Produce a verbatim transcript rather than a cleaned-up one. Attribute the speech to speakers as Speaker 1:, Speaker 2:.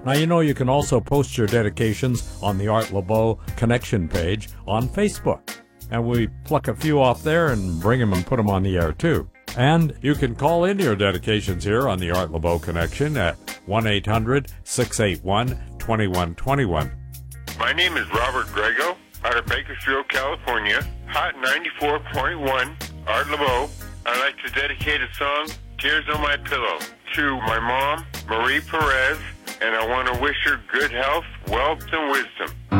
Speaker 1: Now, you know you can also post your dedications on the Art Laboe Connection page on Facebook. And we pluck a few off there and bring them and put them on the air, too. And you can call in your dedications here on the Art Laboe Connection at one eight hundred, six eight one, two one two one.
Speaker 2: My name is Robert Grego out of Bakersfield, California. Hot ninety-four point one, Art Laboe. I'd like to dedicate a song, Tears on My Pillow, to my mom, Marie Perez, and I want to wish her good health, wealth, and wisdom.